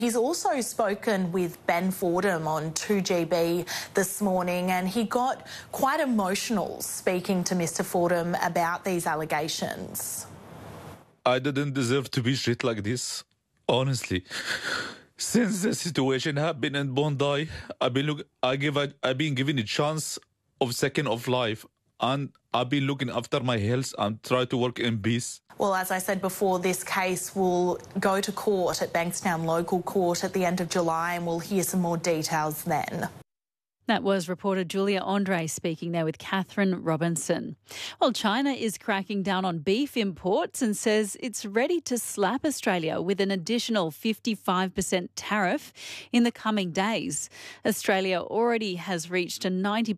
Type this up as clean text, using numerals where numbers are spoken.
He's also spoken with Ben Fordham on 2GB this morning, and he got quite emotional speaking to Mr Fordham about these allegations. I didn't deserve to be treated like this, honestly. Since the situation happened in Bondi, I've been given a chance of second of life, and I've been looking after my health and try to work in peace. Well, as I said before, this case will go to court at Bankstown Local Court at the end of July, and we'll hear some more details then. That was reporter Julia Andre speaking there with Catherine Robinson. Well, China is cracking down on beef imports and says it's ready to slap Australia with an additional 55% tariff in the coming days. Australia already has reached a 90%